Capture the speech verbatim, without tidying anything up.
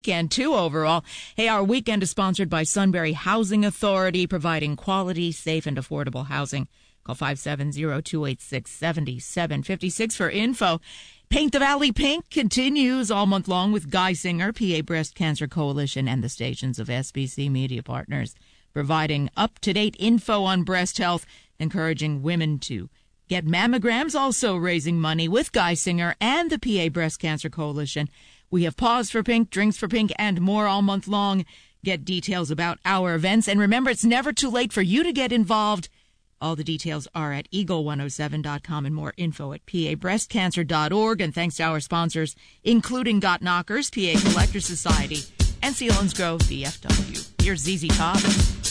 weekend, too, overall. Hey, our weekend is sponsored by Sunbury Housing Authority, providing quality, safe, and affordable housing. Call five seven zero, two eight six, seven seven five six for info. Paint the Valley Pink continues all month long with Guy Singer, P A Breast Cancer Coalition, and the stations of S B C Media Partners, providing up-to-date info on breast health, encouraging women to get mammograms, also raising money with Guy Singer and the P A Breast Cancer Coalition. We have Pause for Pink, Drinks for Pink, and more all month long. Get details about our events. And remember, it's never too late for you to get involved. All the details are at eagle one oh seven dot com and more info at p a breast cancer dot org. And thanks to our sponsors, including Got Knockers, P A Collector Society, and Selinsgrove V F W. Here's Z Z Top.